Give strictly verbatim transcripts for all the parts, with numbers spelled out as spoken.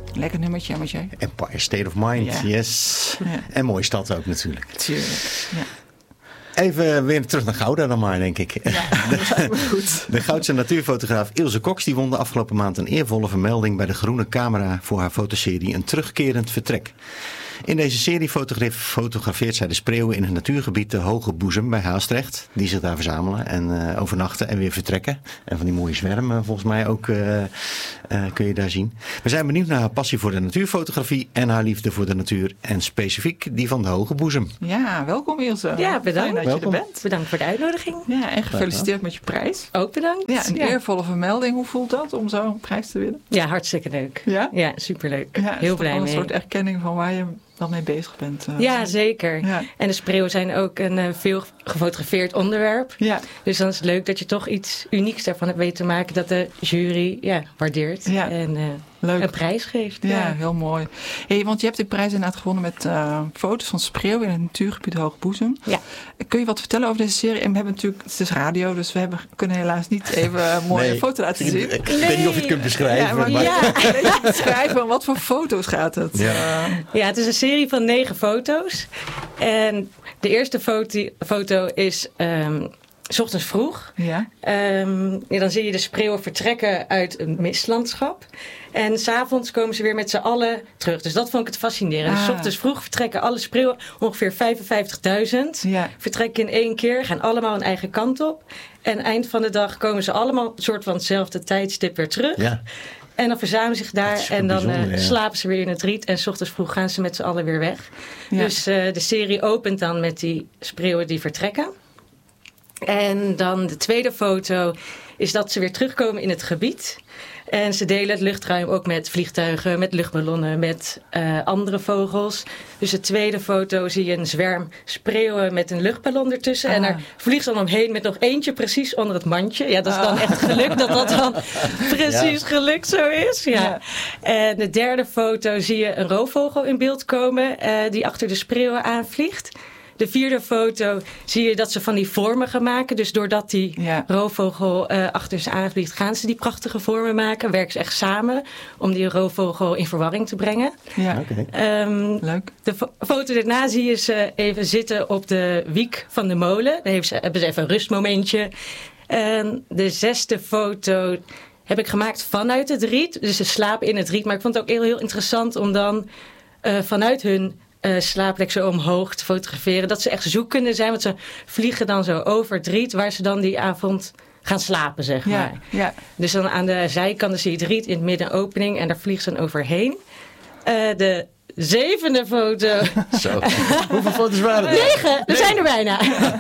Lekker nummertje, Mathieu. Empire State of Mind, ja. Yes. Ja. En mooie stad ook natuurlijk. Tuurlijk, ja. Even weer terug naar Gouda dan maar, denk ik. Ja, dat is goed. De Goudse natuurfotograaf Ilse Cox die won de afgelopen maand een eervolle vermelding bij de Groene Camera voor haar fotoserie Een Terugkerend Vertrek. In deze serie fotografeert zij de spreeuwen in het natuurgebied de Hoge Boezem bij Haastrecht. Die zich daar verzamelen en uh, overnachten en weer vertrekken. En van die mooie zwermen volgens mij ook uh, uh, kun je daar zien. We zijn benieuwd naar haar passie voor de natuurfotografie en haar liefde voor de natuur. En specifiek die van de Hoge Boezem. Ja, welkom Ilse. Ja, bedankt dat welkom. je er bent. Bedankt voor de uitnodiging. Ja, en gefeliciteerd met je prijs. Ook bedankt. Ja, een ja. eervolle vermelding. Hoe voelt dat om zo'n prijs te winnen? Ja, hartstikke leuk. Ja? Ja, superleuk. Ja, heel blij mee. Een soort erkenning van waar je dan mee bezig bent. Uh, ja, zeker. Ja. En de spreeuwen zijn ook een uh, veel gefotografeerd onderwerp. Ja. Dus dan is het leuk dat je toch iets unieks daarvan hebt weten te maken dat de jury ja, waardeert ja. en uh, leuk. een prijs geeft. Ja, ja. heel mooi. Hey, want je hebt de prijs inderdaad gewonnen met uh, foto's van spreeuwen in het natuurgebied Hoge Boezem. Ja. Kun je wat vertellen over deze serie? En we hebben natuurlijk, het is radio, dus we hebben, kunnen helaas niet even een mooie nee. foto laten zien. Ik, ik nee. weet niet of je het kunt beschrijven. Ja, maar, maar... ja. Ja. beschrijven, wat voor foto's gaat het? Ja. Uh, ja, het is een serie van negen foto's. En de eerste foto, foto is um, 's ochtends vroeg. Ja. Um, ja, dan zie je de spreeuwen vertrekken uit een mistlandschap. En 's avonds komen ze weer met z'n allen terug. Dus dat vond ik het fascinerend. Ah. 's ochtends vroeg vertrekken alle spreeuwen, ongeveer vijfenvijftigduizend. Ja. Vertrekken in één keer, gaan allemaal een eigen kant op. En eind van de dag komen ze allemaal een soort van hetzelfde tijdstip weer terug. Ja. En dan verzamelen ze zich daar en dan uh, ja. slapen ze weer in het riet. En 's ochtends vroeg gaan ze met z'n allen weer weg. Ja. Dus uh, de serie opent dan met die spreeuwen die vertrekken. En dan de tweede foto is dat ze weer terugkomen in het gebied. En ze delen het luchtruim ook met vliegtuigen, met luchtballonnen, met uh, andere vogels. Dus de tweede foto zie je een zwerm spreeuwen met een luchtballon ertussen. Ah. En daar vliegt ze dan omheen met nog eentje precies onder het mandje. Ja, dat is dan echt geluk dat dat dan precies ja. geluk zo is. Ja. Ja. En de derde foto zie je een roofvogel in beeld komen uh, die achter de spreeuwen aanvliegt. De vierde foto zie je dat ze van die vormen gaan maken. Dus doordat die ja. roofvogel uh, achter ze aanvliegt, gaan ze die prachtige vormen maken. Werken ze echt samen om die roofvogel in verwarring te brengen. Ja, okay. um, leuk. De fo- foto daarna zie je ze even zitten op de wiek van de molen. Dan ze, hebben ze even een rustmomentje. En de zesde foto heb ik gemaakt vanuit het riet. Dus ze slapen in het riet. Maar ik vond het ook heel, heel interessant om dan uh, vanuit hun Uh, slaapplek zo omhoog te fotograferen. Dat ze echt zoekende zijn. Want ze vliegen dan zo over het riet waar ze dan die avond gaan slapen, zeg maar. Ja, ja. Dus dan aan de zijkanten zie je het riet in het midden opening. En daar vliegen ze dan overheen. Uh, de zevende foto. Zo. Hoeveel foto's waren er? Negen. We nee. zijn er bijna.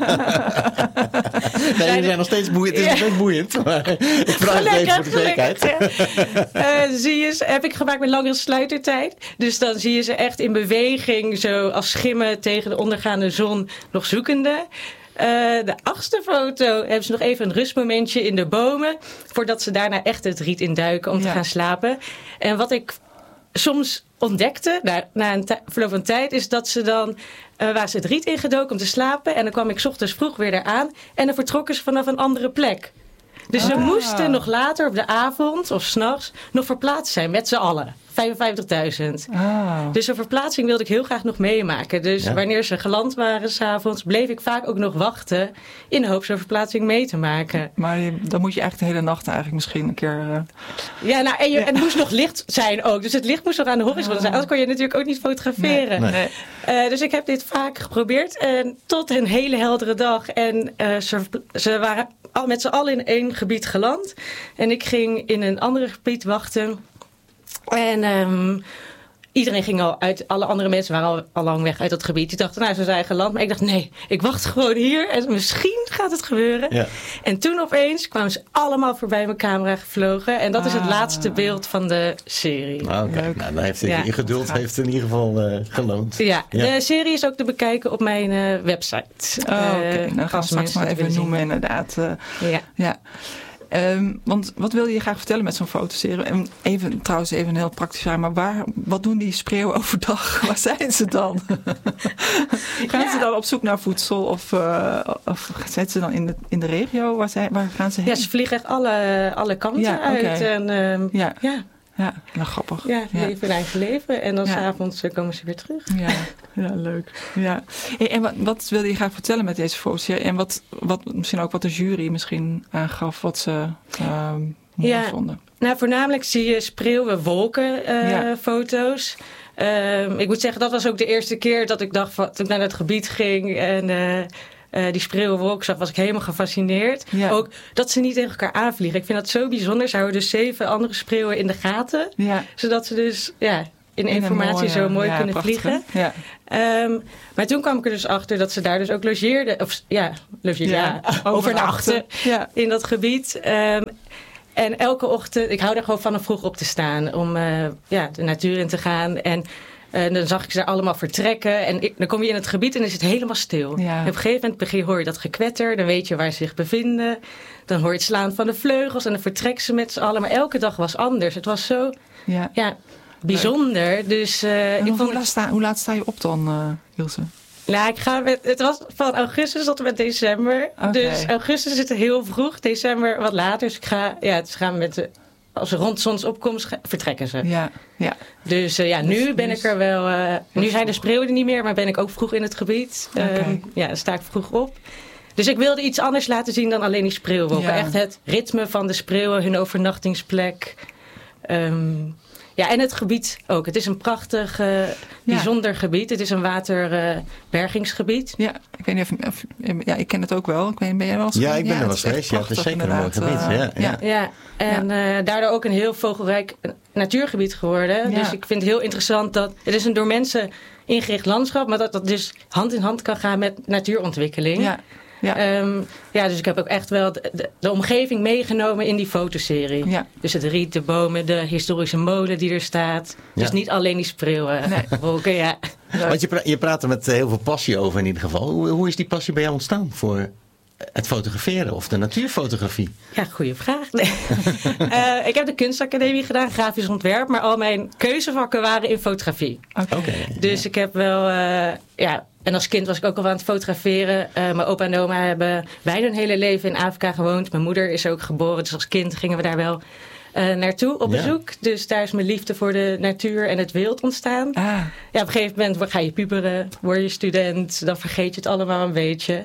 Nee, we zijn nog steeds boeiend. Het is nog steeds boeiend. Maar ik vraag het even voor de zekerheid. Ja. Uh, zie je ze, heb ik gemaakt met langere sluitertijd. Dus dan zie je ze echt in beweging. Zo als schimmen tegen de ondergaande zon nog zoekende. Uh, de achtste foto hebben ze nog even een rustmomentje in de bomen. Voordat ze daarna echt het riet induiken om ja. te gaan slapen. En wat ik soms ontdekte, na, na een t- verloop van tijd, is dat ze dan, uh, waren ze het riet ingedoken om te slapen. En dan kwam ik 's ochtends vroeg weer eraan. En dan vertrokken ze vanaf een andere plek. Dus ze ah. moesten nog later op de avond of 's nachts nog verplaatst zijn met z'n allen. vijfenvijftigduizend. Ah. Dus een verplaatsing wilde ik heel graag nog meemaken. Dus ja. wanneer ze geland waren 's avonds, bleef ik vaak ook nog wachten in de hoop zo'n verplaatsing mee te maken. Maar je, dan moet je eigenlijk de hele nacht eigenlijk misschien een keer... Uh... Ja, nou, en, je, ja. en het moest nog licht zijn ook. Dus het licht moest nog aan de horizon ah. zijn. Anders kon je natuurlijk ook niet fotograferen. Nee. Nee. Uh, dus ik heb dit vaak geprobeerd. En tot een hele heldere dag. En uh, ze, ze waren al, met z'n allen in één gebied geland. En ik ging in een ander gebied wachten. En um, iedereen ging al uit, alle andere mensen waren al, al lang weg uit dat gebied. Die dachten, nou, ze zijn geland. Maar ik dacht, nee, ik wacht gewoon hier en misschien gaat het gebeuren. Ja. En toen opeens kwamen ze allemaal voorbij mijn camera gevlogen. En dat ah. is het laatste beeld van de serie. Ah, okay. Nou, dan heeft het, ja. je geduld heeft in ieder geval uh, geloond. Ja, ja, de serie is ook te bekijken op mijn uh, website. Oh, oké. Okay. Uh, dan gaan we straks maar even noemen, zien. Inderdaad. Uh, ja. ja. Um, want wat wil je graag vertellen met zo'n fotoserie? En even, trouwens even een heel praktisch vraag, maar waar, wat doen die spreeuwen overdag? Waar zijn ze dan? gaan ja. ze dan op zoek naar voedsel of, uh, of zijn ze dan in de, in de regio? Waar, zijn, waar gaan ze heen? Ja, ze vliegen echt alle, alle kanten ja, uit. Okay. En, um, ja. ja. Ja, nou grappig. Ja, ja. leven hun eigen leven. En dan ja. 's avonds komen ze weer terug. Ja, ja leuk. Ja. Hey, en wat, wat wilde je graag vertellen met deze fotoserie? En wat, wat misschien ook wat de jury misschien aangaf, wat ze uh, mooi ja. vonden? Nou, voornamelijk zie je spreeuwen wolken uh, ja. foto's. Um, ik moet zeggen, dat was ook de eerste keer dat ik dacht, van, toen ik naar het gebied ging en uh, uh, die spreeuwenwolk zag, was ik helemaal gefascineerd. Ja. Ook dat ze niet tegen elkaar aanvliegen. Ik vind dat zo bijzonder. Ze houden dus zeven andere spreeuwen in de gaten. Ja. Zodat ze dus ja, in één formatie zo mooi ja, kunnen prachtig, vliegen. Ja. Um, maar toen kwam ik er dus achter dat ze daar dus ook logeerden. Of ja, logeerden, ja, ja overnachten ja. in dat gebied. Um, En elke ochtend, ik hou er gewoon van om vroeg op te staan. Om uh, ja, de natuur in te gaan. En uh, dan zag ik ze daar allemaal vertrekken. En ik, dan kom je in het gebied en is het helemaal stil. Ja. En op een gegeven moment begin, hoor je dat gekwetter. Dan weet je waar ze zich bevinden. Dan hoor je het slaan van de vleugels. En dan vertrekken ze met z'n allen. Maar elke dag was anders. Het was zo ja. Ja, bijzonder. Dus, uh, ik hoe, vond... laat sta, hoe laat sta je op dan, uh, Ilse? Nou, ik ga met, het was van augustus tot en met december. Okay. Dus augustus zit heel vroeg, december wat later. Dus ik ga, ja, het gaan met de, als er rond zonsopkomst vertrekken ze. Ja, ja. Dus uh, ja, nu dus, ben ik er wel. Uh, nu zijn de spreeuwen er niet meer, maar ben ik ook vroeg in het gebied. Okay. Uh, ja, dan sta ik vroeg op. Dus ik wilde iets anders laten zien dan alleen die spreeuwen. Ja. Echt het ritme van de spreeuwen, hun overnachtingsplek. Um, Ja, en het gebied ook. Het is een prachtig, uh, bijzonder ja. gebied. Het is een waterbergingsgebied. Uh, ja, ik weet niet of, of... Ja, ik ken het ook wel. Ik weet, ben jij wel eens Ja, ik ben ja, er wel geweest. Ja, het is zeker een mooi gebied. Uh, ja, ja. ja, en ja. Uh, daardoor ook een heel vogelrijk natuurgebied geworden. Ja. Dus ik vind het heel interessant dat... Het is een door mensen ingericht landschap, maar dat dat dus hand in hand kan gaan met natuurontwikkeling. Ja. Ja. Um, ja, dus ik heb ook echt wel de, de, de omgeving meegenomen in die fotoserie. Ja. Dus het riet, de bomen, de historische molen die er staat. Ja. Dus niet alleen die spreeuwen. Nee. Wolken, ja. Want je, pra- je praat er met heel veel passie over in ieder geval. Hoe, hoe is die passie bij jou ontstaan voor het fotograferen of de natuurfotografie? Ja, goede vraag. Nee. uh, ik heb de kunstacademie gedaan, grafisch ontwerp. Maar al mijn keuzevakken waren in fotografie. Oké. Okay. Dus ja. ik heb wel... Uh, ja, en als kind was ik ook al aan het fotograferen. Uh, mijn opa en oma hebben bijna hun hele leven in Afrika gewoond. Mijn moeder is ook geboren. Dus als kind gingen we daar wel uh, naartoe op bezoek. Ja. Dus daar is mijn liefde voor de natuur en het wild ontstaan. Ah. Ja, op een gegeven moment ga je puberen, word je student. Dan vergeet je het allemaal een beetje.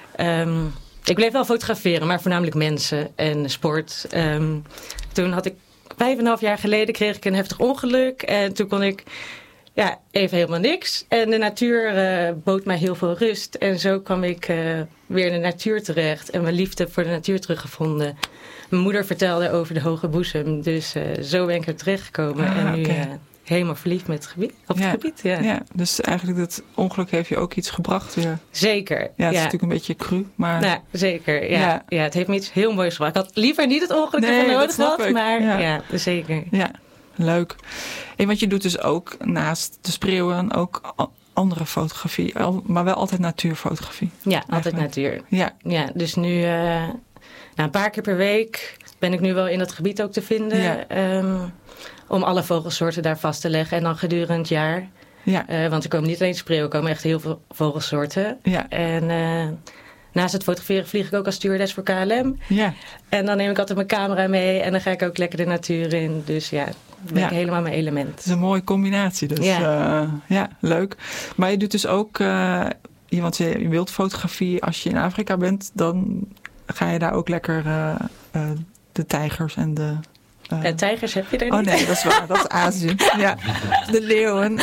Um, ik bleef wel fotograferen, maar voornamelijk mensen en sport. Um, toen had ik vijf en een half jaar geleden kreeg ik een heftig ongeluk. En toen kon ik... Ja, even helemaal niks. En de natuur uh, bood mij heel veel rust. En zo kwam ik uh, weer in de natuur terecht. En mijn liefde voor de natuur teruggevonden. Mijn moeder vertelde over de hoge boezem. Dus uh, zo ben ik er terechtgekomen. Ah, en nu okay. uh, helemaal verliefd met het gebied, op ja, het gebied. Ja. ja, dus eigenlijk dat ongeluk heeft je ook iets gebracht weer. Zeker. Ja, het ja. is natuurlijk een beetje cru. Maar... Nou, zeker. Ja. Ja. ja, het heeft me iets heel moois gebracht. Ik had liever niet het ongeluk nee, ervan nodig gehad. Maar ja, ja zeker. Ja. Leuk. En want je doet dus ook naast de spreeuwen ook andere fotografie, maar wel altijd natuurfotografie. Ja, eigenlijk. Altijd natuur. Ja. Ja, dus nu uh, nou, een paar keer per week ben ik nu wel in dat gebied ook te vinden. Ja. Um, om alle vogelsoorten daar vast te leggen en dan gedurende het jaar. Ja. Uh, want er komen niet alleen spreeuwen, er komen echt heel veel vogelsoorten. Ja. En... Uh, naast het fotograferen vlieg ik ook als stewardess voor K L M. Ja. En dan neem ik altijd mijn camera mee en dan ga ik ook lekker de natuur in. Dus ja, dan ben ja. ik helemaal mijn element. Het is een mooie combinatie. Dus ja, uh, ja leuk. Maar je doet dus ook, uh, want je wilt fotografie als je in Afrika bent, dan ga je daar ook lekker uh, uh, de tijgers en de... Uh... En tijgers heb je er niet? Oh nee, dat is waar. Dat is Azië. Ja. De leeuwen.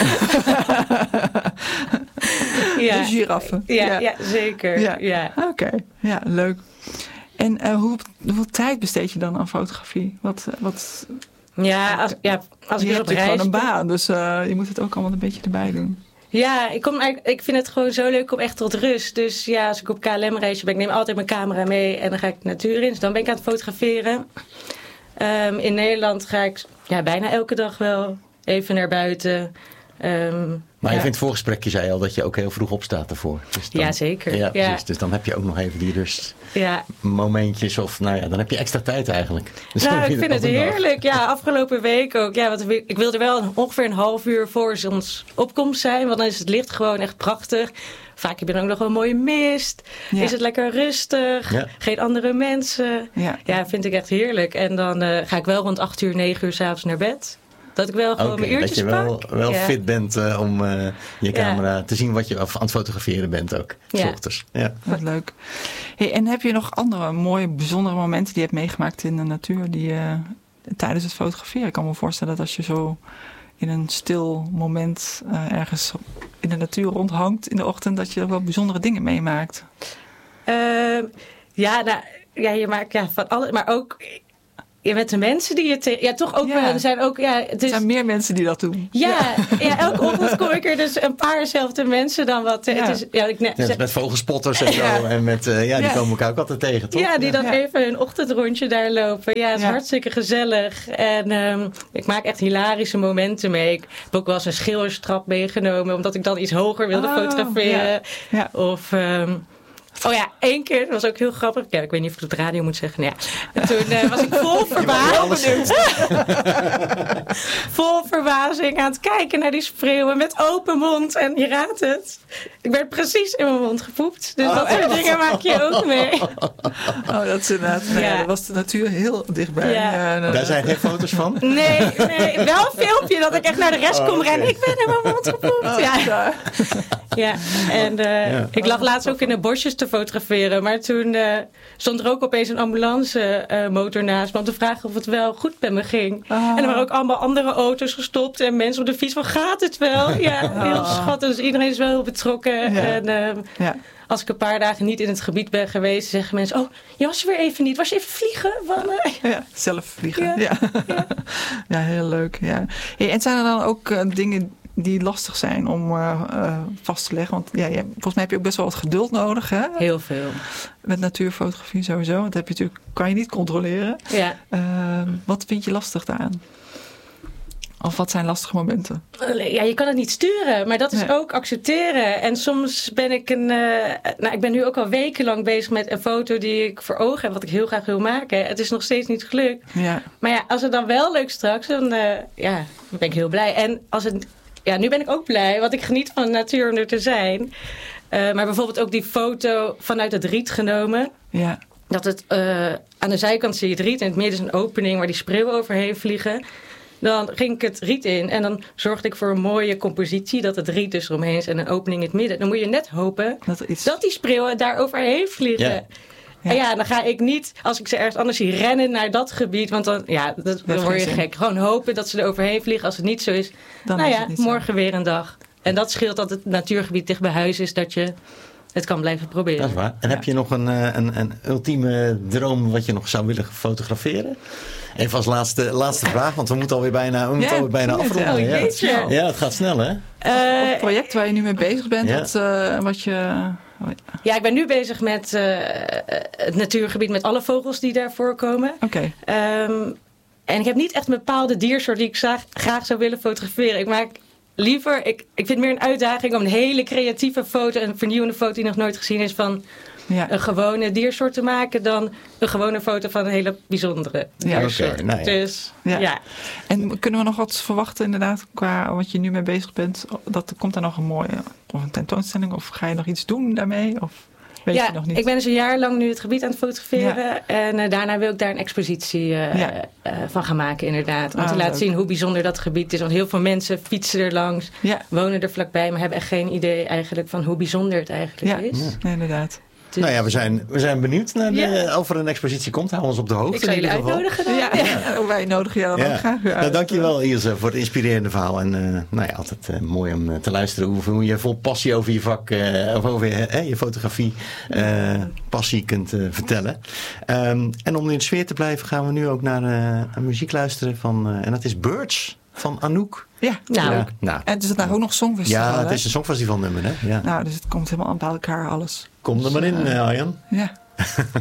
Ja. De giraffen. Ja, ja. ja zeker. Ja. Ja. Oké, okay. Ja, leuk. En uh, hoe, hoeveel tijd besteed je dan aan fotografie? Wat, wat... Ja, als, ja, als je ik hebt dus op reis gewoon een baan, dus uh, je moet het ook allemaal een beetje erbij doen. Ja, ik, kom, ik vind het gewoon zo leuk om echt tot rust. Dus ja, als ik op K L M reis ben, ik neem altijd mijn camera mee en dan ga ik de natuur in. Dus dan ben ik aan het fotograferen. Um, in Nederland ga ik ja, bijna elke dag wel even naar buiten. Um, maar ja. even in het voorgesprek, je zei al dat je ook heel vroeg opstaat ervoor. Dus dan, ja, zeker. Ja, precies. Ja. Dus dan heb je ook nog even die rust ja. momentjes. Of nou ja, dan heb je extra tijd eigenlijk. Dus nou, ik vind het heerlijk. Ja, afgelopen week ook. Ja, want ik wilde wel ongeveer een half uur voor zonsopkomst zijn. Want dan is het licht gewoon echt prachtig. Vaak heb je dan ook nog een mooie mist. Ja. Is het lekker rustig. Ja. Geen andere mensen. Ja. ja, vind ik echt heerlijk. En dan uh, ga ik wel rond acht uur, negen uur 's avonds naar bed. Dat ik wel gewoon okay, mijn uurtjes pak. Dat je wel, pak. wel ja. fit bent uh, om uh, je camera ja. te zien wat je aan het fotograferen bent ook. Ja. Ja. Wat leuk. Hey, en heb je nog andere mooie, bijzondere momenten die je hebt meegemaakt in de natuur die uh, tijdens het fotograferen? Ik kan me voorstellen dat als je zo in een stil moment uh, ergens in de natuur rondhangt in de ochtend, dat je wel bijzondere dingen meemaakt. Uh, ja, nou, ja, je maakt ja, van alles, maar ook ja, met de mensen die je tegen. Ja, toch ook. Ja. Er zijn ook. Ja, het is, er zijn meer mensen die dat doen. Ja, ja. ja elke ochtend kom ik er dus een paar zelfde mensen dan wat. Ja. Het is, ja, ik net, ja, met vogelspotters en zo. Ja. En met, uh, ja, die ja. komen elkaar ook altijd tegen, toch? Ja, die dan ja. even een ochtendrondje daar lopen. Ja, het is ja. hartstikke gezellig. En um, ik maak echt hilarische momenten mee. Ik heb ook wel eens een schilderstrap meegenomen, omdat ik dan iets hoger wilde oh, fotograferen. Ja. Ja. Of. Um, Oh ja, één keer, dat was ook heel grappig. Ja, ik weet niet of ik het op de radio moet zeggen. Nou ja. En toen uh, was ik vol verbazing. vol verbazing aan het kijken naar die spreeuwen met open mond. En je raadt het. Ik werd precies in mijn mond gepoept. Dus oh, dat soort dingen maak je ook mee. Oh, dat is inderdaad. Ja. Ja, was de natuur heel dichtbij. Ja. Ja, nou, daar zijn geen foto's van? Nee, nee, wel een filmpje dat ik echt naar de rest oh, kom okay. rennen. Ik ben in mijn mond gepoept. Oh, ja. ja, en uh, ja. ik lag laatst ook in de bosjes te fotograferen. Maar toen uh, stond er ook opeens een ambulance uh, motor naast me om te vragen of het wel goed met me ging. Oh. En er waren ook allemaal andere auto's gestopt en mensen op de fiets van gaat het wel? Ja, heel oh. schattig. Dus iedereen is wel heel betrokken. Ja. En uh, ja. als ik een paar dagen niet in het gebied ben geweest, zeggen mensen, oh, je was er weer even niet. Was je even vliegen? Van, uh... Ja, zelf vliegen. Ja, ja. ja. ja heel leuk. Ja. Hey, en zijn er dan ook uh, dingen die lastig zijn om uh, uh, vast te leggen? Want ja, ja, volgens mij heb je ook best wel wat geduld nodig, hè? Heel veel. Met natuurfotografie sowieso. Dat heb je natuurlijk, kan je niet controleren. Ja. Uh, wat vind je lastig daaraan? Of wat zijn lastige momenten? Ja, je kan het niet sturen, maar dat is nee. ook accepteren. En soms ben ik een... Uh, nou, ik ben nu ook al wekenlang bezig met een foto die ik voor ogen heb, wat ik heel graag wil maken. Het is nog steeds niet gelukt. Ja. Maar ja, als het dan wel lukt straks, dan, uh, ja, dan ben ik heel blij. En als het... Ja, nu ben ik ook blij, want ik geniet van de natuur om er te zijn. Uh, maar bijvoorbeeld ook die foto vanuit het riet genomen. Ja. Dat het uh, aan de zijkant zie je het riet en in het midden is een opening waar die spreeuwen overheen vliegen. Dan ging ik het riet in en dan zorgde ik voor een mooie compositie. Dat het riet dus eromheen is en een opening in het midden. Dan moet je net hopen dat, iets... dat die spreeuwen daar overheen vliegen. Ja. Ja. En ja, dan ga ik niet, als ik ze ergens anders zie, rennen naar dat gebied. Want dan, ja, dat, dan word je gek. Gewoon hopen dat ze er overheen vliegen. Als het niet zo is, dan nou ja, morgen zo. Weer een dag. En dat scheelt dat het natuurgebied dicht bij huis is, dat je het kan blijven proberen. Dat is waar. En ja. heb je nog een, een, een ultieme droom wat je nog zou willen fotograferen? Even als laatste, laatste vraag, want we moeten alweer bijna, we moeten ja, alweer bijna afronden. Oh, ja. Het, ja, het gaat snel, hè? Uh, of het project waar je nu mee bezig bent, ja. dat, uh, wat je... Oh, ja. ja, ik ben nu bezig met uh, het natuurgebied met alle vogels die daar voorkomen. Oké. Okay. Um, en ik heb niet echt een bepaalde diersoort die ik graag, graag zou willen fotograferen. Ik maak liever, ik, ik vind het meer een uitdaging om een hele creatieve foto, een vernieuwende foto die nog nooit gezien is van ja. een gewone diersoort te maken dan een gewone foto van een hele bijzondere diersoort. Ja, okay, nee. Dus, ja. ja. En kunnen we nog wat verwachten inderdaad qua wat je nu mee bezig bent? Dat komt er nog een mooie of een tentoonstelling of ga je nog iets doen daarmee? Of weet ja, je nog niet? Ik ben dus een jaar lang nu het gebied aan het fotograferen ja. en uh, daarna wil ik daar een expositie uh, ja. uh, van gaan maken inderdaad. Om ah, te laten leuk. zien hoe bijzonder dat gebied is. Want heel veel mensen fietsen er langs, ja. wonen er vlakbij, maar hebben echt geen idee eigenlijk van hoe bijzonder het eigenlijk ja. is. Ja, ja inderdaad. Dus. Nou ja, we zijn, we zijn benieuwd naar de, ja. of er een expositie komt. Hou ons op de hoogte. Ik zal jullie uitnodigen dan. Ja, ja. ja. Wij nodigen jou dan ja. ook graag uit. Nou, dankjewel Ilse voor het inspirerende verhaal. En uh, nou ja, altijd uh, mooi om uh, te luisteren hoe, hoe je vol passie over je vak, uh, of over uh, je fotografie uh, passie kunt uh, vertellen. Um, en om in de sfeer te blijven gaan we nu ook naar uh, een muziek luisteren van, uh, en dat is Birds van Anouk. Ja, nou. ja. nou. En is het nou ook nog Songfestival? Ja, het hè? is een Songfestival nummer, hè? Ja. Nou, dus het komt helemaal bij elkaar alles. Kom er maar in, uh, Arjan. Ja.